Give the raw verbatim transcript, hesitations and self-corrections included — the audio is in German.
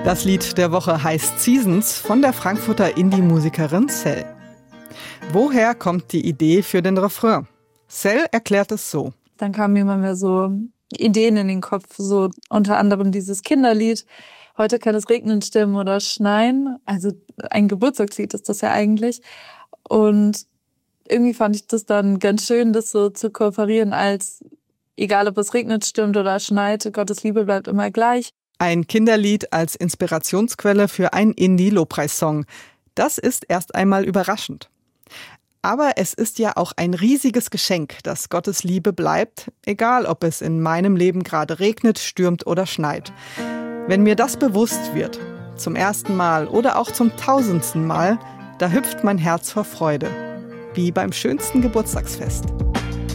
Das Lied der Woche heißt Seasons von der Frankfurter Indie-Musikerin Cell. Woher kommt die Idee für den Refrain? Cell erklärt es so. Dann kamen mir immer so Ideen in den Kopf, so unter anderem dieses Kinderlied. Heute kann es regnen, stimmen oder schneien. Also ein Geburtstagslied ist das ja eigentlich. Und irgendwie fand ich das dann ganz schön, das so zu kooperieren als, egal ob es regnet, stürmt oder schneit, Gottes Liebe bleibt immer gleich. Ein Kinderlied als Inspirationsquelle für einen Indie-Lobpreissong. Das ist erst einmal überraschend. Aber es ist ja auch ein riesiges Geschenk, dass Gottes Liebe bleibt, egal ob es in meinem Leben gerade regnet, stürmt oder schneit. Wenn mir das bewusst wird, zum ersten Mal oder auch zum tausendsten Mal, da hüpft mein Herz vor Freude, wie beim schönsten Geburtstagsfest.